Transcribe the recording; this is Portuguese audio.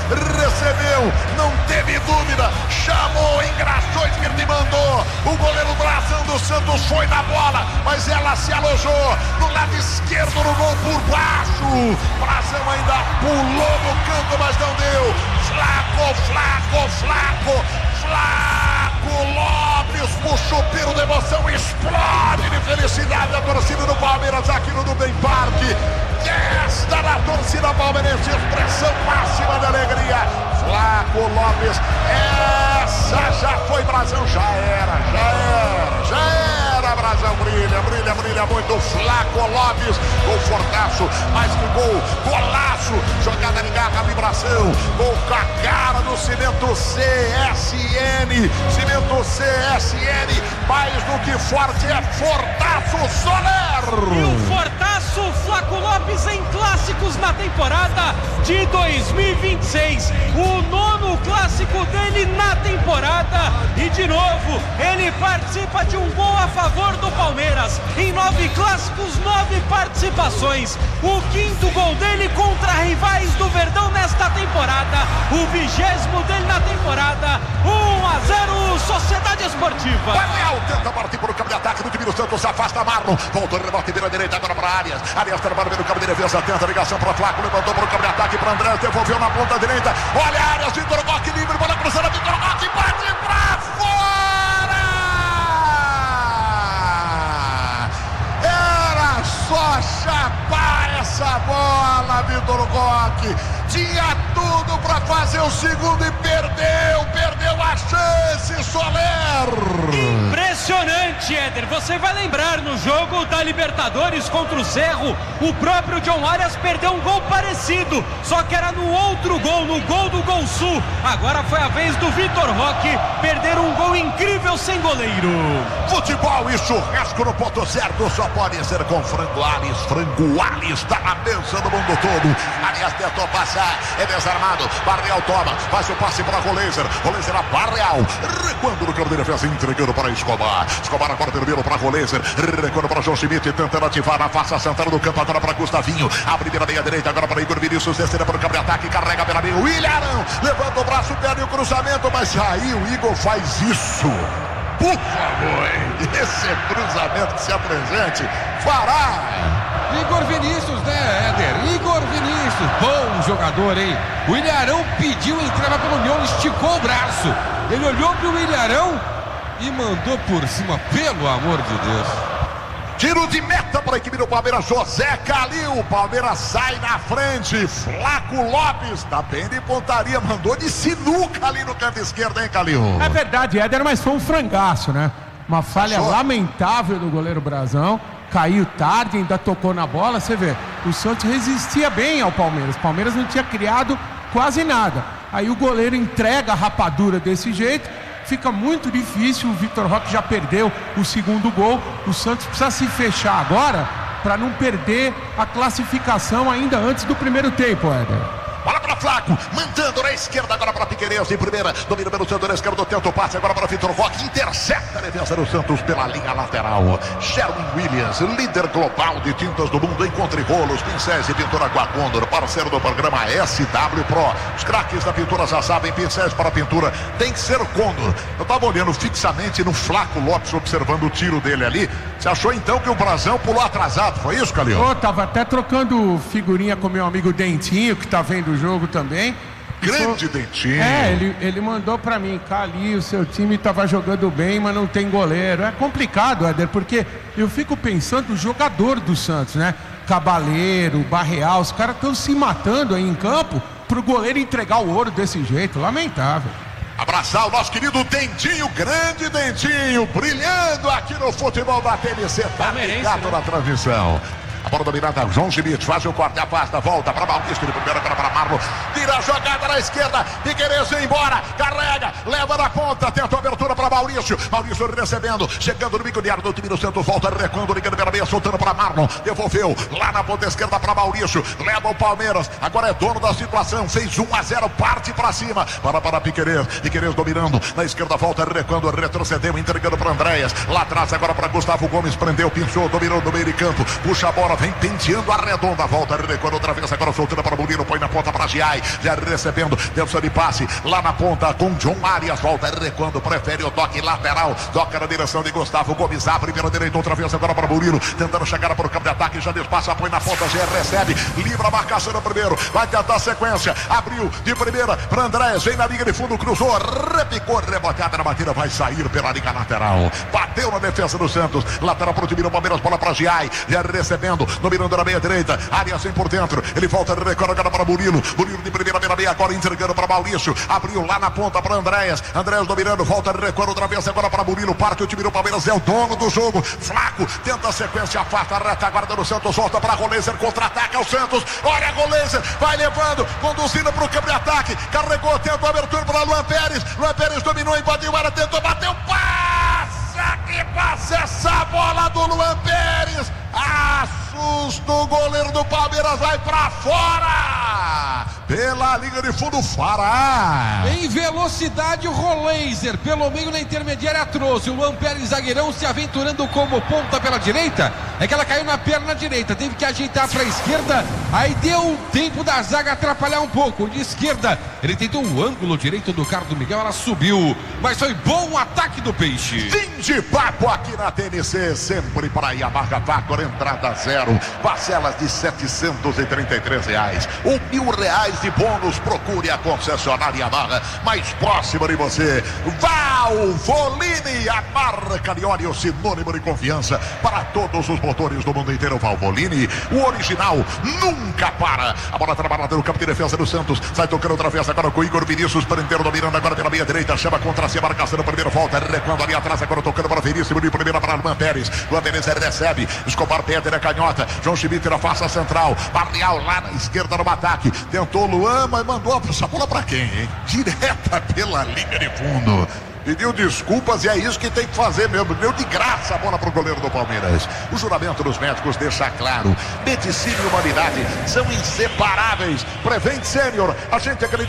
recebeu, não teve dúvida, chamou, engraxou, esquerda e mandou. O goleiro Brazão do Santos foi na bola, mas ela se alojou no lado esquerdo no gol por baixo. Brazão ainda pulou no canto, mas não deu. Flaco Lopes puxa o piro de emoção, explode de felicidade a torcida do Palmeiras aqui no Nubem Parque. Festa da torcida palmeirense, expressão máxima de alegria. Flaco Lopes, essa já foi Brazão, já era Brazão, brilha muito. Flaco Lopes, gol fortaço, mais que gol, golaço, jogada de garra, vibração, gol com a cara do Cimento CSN, mais do que forte, é fortaço Soler. E o fortaço Flaco Lopes em clássicos na temporada de 2026, o 9º clássico dele na temporada, e de novo ele participa de um gol a favor do Palmeiras. Em 9 clássicos, 9 participações, o 5º gol dele contra rivais do Verdão nesta temporada, o 20º dele na temporada. 1-0 Sociedade Esportiva. Daniel tenta partir para o campo de ataque do time do Santos, afasta Marlon, voltou o rebote, vira a direita agora para Arias trabalha no campo de defesa, tenta a ligação para Flaco, levantou para o campo de ataque para André, devolveu na ponta direita, olha Arias, Vitor Roque livre, bola cruzada, Vitor Roque bate para fora. Era só chapar essa bola, Vitor Roque, tinha tudo para fazer o segundo e perdeu a chance, Soler. Impressionante, Éder. Você vai lembrar, no jogo da Libertadores contra o Cerro, o próprio John Arias perdeu um gol parecido, só que era no outro gol, no gol do Gol Sul. Agora foi a vez do Vitor Roque perder um gol incrível sem goleiro. Futebol e churrasco no ponto certo só pode ser com Frango Alves. Frango Alves está na mesa do mundo todo. Arias tentou passar, é desarmado, Barreal toma, faz o passe para Roleiser a Barreal, recuando no campo de defesa, entregando para Escobar agora terminou para Roleiser, recuando para João Schmidt, tentando ativar a face central do campo, agora para Gustavinho, abre pela meia direita, agora para Igor Vinícius, descendo para o campo de ataque, carrega pela meia, William levanta o braço, perde o cruzamento, mas aí o Igor faz isso. Por favor, esse cruzamento que se apresente fará. Igor Vinícius, né, Éder? Igor Vinícius, bom jogador, hein? O Ilharão pediu entrada pelo União, esticou o braço. Ele olhou pro Ilharão e mandou por cima, pelo amor de Deus. Tiro de meta para a equipe do Palmeiras, José Calil. Palmeiras sai na frente. Flaco Lopes, tá bem de pontaria, mandou de sinuca ali no canto esquerdo, hein, Calil? É verdade, Éder, mas foi um frangaço, né? Uma falha lamentável do goleiro Brazão. Caiu tarde, ainda tocou na bola. Você vê, o Santos resistia bem ao Palmeiras. O Palmeiras não tinha criado quase nada. Aí o goleiro entrega a rapadura desse jeito. Fica muito difícil. O Vitor Roque já perdeu o segundo gol. O Santos precisa se fechar agora para não perder a classificação ainda antes do primeiro tempo, Éder. Bola para Flaco, mandando na esquerda agora para Piquerez em primeira, domina pelo setor esquerdo, tenta o passe agora para Vitor Roque, intercepta a defesa do Santos pela linha lateral. Sherwin Williams, líder global de tintas do mundo, encontre rolos, pincéis e pintura Aquacondor, parceiro do programa SW Pro. Os craques da pintura já sabem, pincéis para pintura tem que ser Condor. Eu tava olhando fixamente no Flaco Lopes, observando o tiro dele ali. Você achou então que o Brazão pulou atrasado, foi isso, Calil? Eu tava até trocando figurinha com meu amigo Dentinho, que tá vendo o jogo também. Grande Dentinho. Ele mandou pra mim, Calil, o seu time tava jogando bem, mas não tem goleiro. É complicado, Éder, porque eu fico pensando no jogador do Santos, né? Cabaleiro, Barreal, os caras estão se matando aí em campo pro goleiro entregar o ouro desse jeito, lamentável. Abraçar o nosso querido Dentinho, grande Dentinho, brilhando aqui no futebol da TNC, tá ligado na transmissão. A bola dominada, João Schmidt faz o corte, afasta, volta para Maurício, de primeira agora para Marlon, tira a jogada na esquerda, Piquerez vem embora, carrega, leva na ponta, tenta a abertura para Maurício recebendo, chegando no bico de área do time do Santos, volta recuando, ligando pela meia, soltando para Marlon, devolveu lá na ponta esquerda para Maurício, leva o Palmeiras, agora é dono da situação, fez 1-0, parte para cima, para Piquerez dominando, na esquerda volta recuando, retrocedeu, entregando para Andréas, lá atrás agora para Gustavo Gomes, prendeu, pinçou, dominou no meio de campo, puxa a bola bola vem penteando a redonda, volta, recuando outra vez, agora soltando para o Murilo, põe na ponta para Giai, já recebendo, dentro de passe, lá na ponta com John Arias, volta, recuando, prefere o toque lateral, toca na direção de Gustavo Gomes, abre pela direita outra vez, agora para o Murilo, tentando chegar para o campo de ataque, já despassa, põe na ponta, já recebe, livra a marcação no primeiro, vai tentar a sequência, abriu de primeira para Andrés, vem na linha de fundo, cruzou, repicou, reboteada na batida, vai sair pela liga lateral, bateu na defesa do Santos, lateral para o time do Palmeiras, bola para Giai, já recebendo, dominando na meia direita, Arias vem por dentro, ele volta, recorre agora para Murilo, Murilo de primeira, meia, agora entregando para Maurício, abriu lá na ponta para Andrés dominando, volta, recorre outra vez agora para Murilo, parte o time do Palmeiras, é o dono do jogo, Flaco, tenta a sequência, afasta a retaguarda do Santos, volta para Roleiser, contra-ataca o Santos, olha Roleiser, vai levando, conduzindo para o campo de ataque, carregou, tentou a abertura para Luan Pérez dominou, invadiu a área, tentou, bateu, passa, que passa essa bola do Luan Pérez, assusta o goleiro do Palmeiras, vai pra fora, pela linha de fundo, Fará. Em velocidade o Roleiser, pelo meio na intermediária trouxe o Luan Pérez, zagueirão, se aventurando como ponta pela direita, é que ela caiu na perna direita, teve que ajeitar para a esquerda, aí deu tempo da zaga atrapalhar um pouco, de esquerda, ele tentou o ângulo direito do Carlos Miguel, ela subiu, mas foi bom o ataque do Peixe. Fim de papo aqui na TNC, sempre para Yamaha Factor, entrada zero, parcelas de R$733, R$1.000 de bônus, procure a concessionária Yamaha mais próxima de você. Valvoline, a marca de óleo sinônimo de confiança para todos os motores do mundo inteiro. Valvoline, o original nunca para. A bola trabalhada no campo de defesa do Santos, sai tocando outra vez agora com o Igor Vinícius, prendeiro dominando agora pela meia direita, chama contra si, marcação no primeiro, volta, recuando ali atrás, agora tocando para Veríssimo, de primeira para Luan Pérez, Luan Pérez recebe, Escobar Pedro, canhota, João Schmidt na face central, Barrial lá na esquerda no ataque, tentou Luan, mas mandou essa bola para quem, hein? Direta pela linha de fundo. Pediu desculpas e é isso que tem que fazer mesmo. Deu de graça a bola para o goleiro do Palmeiras. O juramento dos médicos deixa claro: medicina e humanidade são inseparáveis. Prevent Senior, a gente acredita.